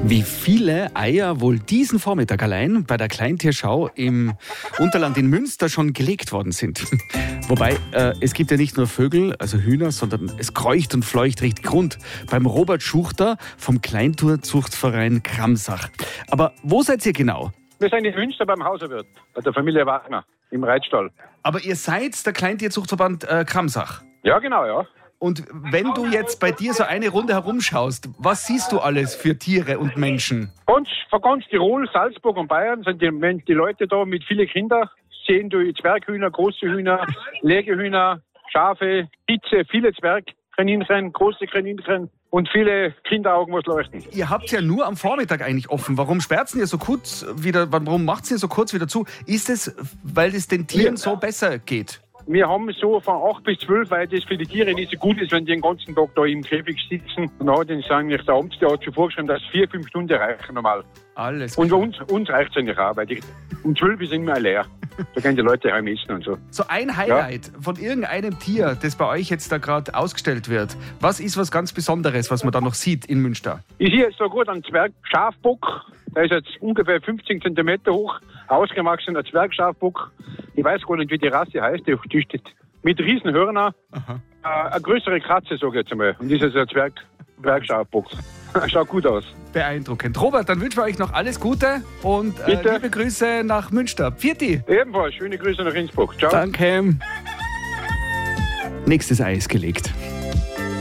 Wie viele Eier wohl diesen Vormittag allein bei der Kleintierschau im Unterland in Münster schon gelegt worden sind. Wobei, es gibt ja nicht nur Vögel, also Hühner, sondern es kreucht und fleucht richtig rund beim Robert Schuchter vom Kleintierzuchtverein Kramsach. Aber wo seid ihr genau? Wir sind in Münster beim Hauserwirt, bei der Familie Wagner im Reitstall. Aber ihr seid der Kleintierzuchtverband Kramsach. Ja, genau, ja. Und wenn du jetzt bei dir so eine Runde herumschaust, was siehst du alles für Tiere und Menschen? Von ganz Tirol, Salzburg und Bayern sind die Leute da mit vielen Kindern. Sehen du Zwerghühner, große Hühner, Legehühner, Schafe, Hitze, viele Zwergkaninchen, große Kaninchen und viele Kinderaugen, was leuchten. Ihr habt ja nur am Vormittag eigentlich offen. Warum sperrt ihr so kurz wieder? Warum macht ihr so kurz wieder zu? Ist es, weil es den Tieren so besser geht? Wir haben so von 8 bis 12, weil das für die Tiere nicht so gut ist, wenn die den ganzen Tag da im Käfig sitzen. Und dann hat uns eigentlich der Amtsler hat schon vorgeschrieben, dass 4-5 Stunden reichen normal. Alles klar. Und uns reicht es eigentlich auch, weil um 12 ist immer leer. Da können die Leute heim essen und so. So ein Highlight von irgendeinem Tier, das bei euch jetzt da gerade ausgestellt wird. Was ist was ganz Besonderes, was man da noch sieht in Münster? Ich sehe jetzt da gut einen Zwergschafbock. Der ist jetzt ungefähr 15 cm hoch, ausgewachsener Zwergschafbock. Ich weiß gar nicht, wie die Rasse heißt. Die steht mit riesen Hörner. Eine größere Katze, sage ich jetzt einmal. Und das ist ein Zwergschafbock. Schaut gut aus. Beeindruckend. Robert, dann wünschen wir euch noch alles Gute und liebe Grüße nach Münster. Pfiati. Ebenfalls, schöne Grüße nach Innsbruck. Ciao. Danke. Nächstes Ei ist gelegt.